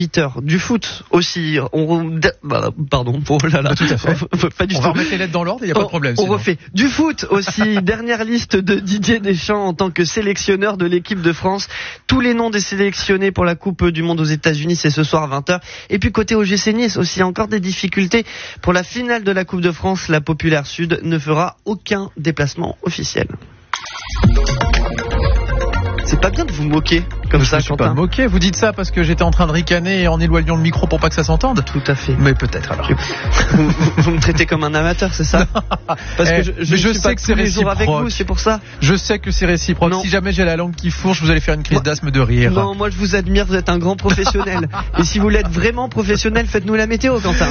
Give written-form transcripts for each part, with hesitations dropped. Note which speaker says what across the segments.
Speaker 1: 8h. Du foot aussi. Pardon. Oh là là.
Speaker 2: Tout à fait.
Speaker 1: Pas du
Speaker 2: on
Speaker 1: tout.
Speaker 2: va remettre les lettres dans l'ordre, il n'y a pas de problème.
Speaker 1: On refait. Du foot aussi. Dernière liste de Didier Deschamps en tant que sélectionneur de l'équipe de France. Tous les noms des sélectionnés pour la Coupe du Monde aux États-Unis, c'est ce soir à 20h. Et puis côté OGC Nice aussi, encore des difficultés. Pour la finale de la Coupe de France, la Populaire Sud ne fera aucun déplacement officiel. C'est pas bien de vous moquer comme ça,
Speaker 2: je suis
Speaker 1: Quentin.
Speaker 2: pas moqué. Vous dites ça parce que j'étais en train de ricaner en éloignant le micro pour pas que ça s'entende.
Speaker 1: Tout à fait.
Speaker 2: Mais peut-être alors.
Speaker 1: Vous me traitez comme un amateur, c'est ça? Parce que je
Speaker 2: sais
Speaker 1: suis pas
Speaker 2: que
Speaker 1: tous
Speaker 2: c'est
Speaker 1: les jours avec
Speaker 2: réciproque.
Speaker 1: vous, c'est pour ça.
Speaker 2: Je sais que c'est réciproque.
Speaker 1: Non.
Speaker 2: Si jamais j'ai la langue qui fourche, vous allez faire une crise d'asthme de rire.
Speaker 1: Non, moi je vous admire, vous êtes un grand professionnel. Et si vous l'êtes vraiment professionnel, faites-nous la météo, Quentin.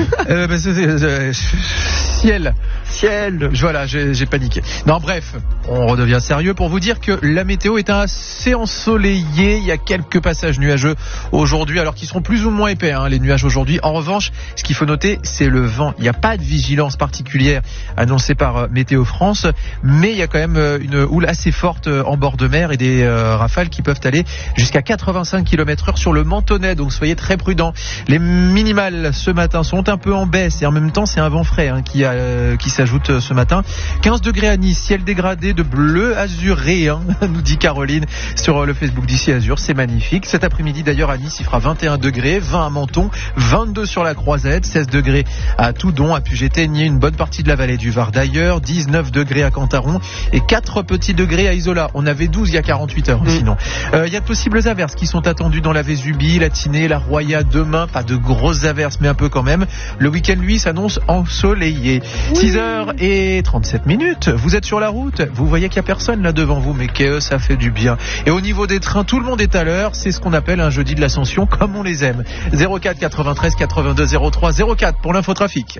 Speaker 1: Ciel.
Speaker 2: Voilà, j'ai paniqué. Non, bref, on redevient sérieux pour vous dire que la météo est assez ensoleillée. Il y a quelques passages nuageux aujourd'hui, alors qu'ils seront plus ou moins épais, les nuages aujourd'hui. En revanche, ce qu'il faut noter, c'est le vent. Il n'y a pas de vigilance particulière annoncée par Météo France, mais il y a quand même une houle assez forte en bord de mer et des rafales qui peuvent aller jusqu'à 85 km/h sur le Mentonnet. Donc soyez très prudents. Les minimales ce matin sont un peu en baisse et en même temps, c'est un vent frais qui s'ajoute ce matin. 15 degrés à Nice, ciel dégradé de bleu azuré, nous dit Caroline sur le Facebook d'ici Azur. C'est magnifique. Cet après-midi d'ailleurs à Nice, il fera 21 degrés, 20 à Menton, 22 sur la Croisette, 16 degrés à Toudon, à Puget-Théniers, une bonne partie de la vallée du Var d'ailleurs, 19 degrés à Cantaron et 4 petits degrés à Isola. On avait 12 il y a 48 heures sinon. Il y a de possibles averses qui sont attendues dans la Vésubie, la Tinée, la Roya demain. Pas de grosses averses mais un peu quand même. Le week-end lui s'annonce ensoleillé. 6h37. Vous êtes sur la route, vous voyez qu'il n'y a personne là devant vous, mais que ça fait du bien. Et au niveau des trains, tout le monde est à l'heure. C'est ce qu'on appelle un jeudi de l'Ascension, comme on les aime. 04 93 82 03 04 pour l'infotrafic.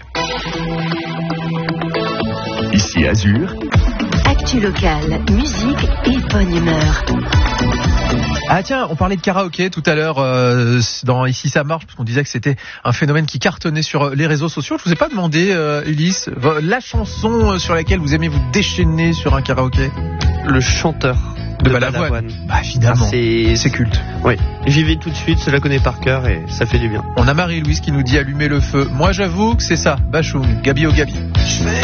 Speaker 3: Ici Azur.
Speaker 4: Actu locale, musique et bonne humeur.
Speaker 2: Ah tiens, on parlait de karaoké tout à l'heure dans Ici ça marche, parce qu'on disait que c'était un phénomène qui cartonnait sur les réseaux sociaux. Je vous ai pas demandé, Ulysse, la chanson sur laquelle vous aimez vous déchaîner sur un karaoké.
Speaker 1: Le chanteur de Balavoine.
Speaker 2: Bah évidemment, c'est culte.
Speaker 1: Oui, j'y vais tout de suite, je la connais par cœur et ça fait du bien.
Speaker 2: On a Marie-Louise qui nous dit allumer le feu. Moi j'avoue que c'est ça, Bachoum, Gabi au Gabi.